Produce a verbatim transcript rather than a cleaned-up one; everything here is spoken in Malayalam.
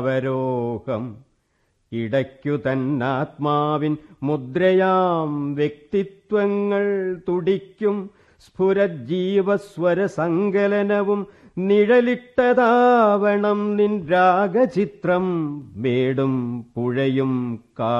അവരോഹം ഇടയ്ക്കു തന്നാത്മാവിൻ മുദ്രയാം വ്യക്തിത്വങ്ങൾ തുടിക്കും സ്ഫുരജീവസ്വര സങ്കലനവും നിഴലിട്ടതാവണം നിൻ രാഗചിത്രം മേടും പുഴയും കാ